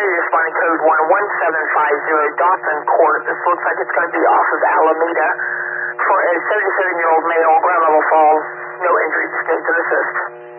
City responding code 11750 Dawson Court. This looks like it's going to be off of Alameda for a 77-year-old male, ground level fall, no injuries, escape to assist.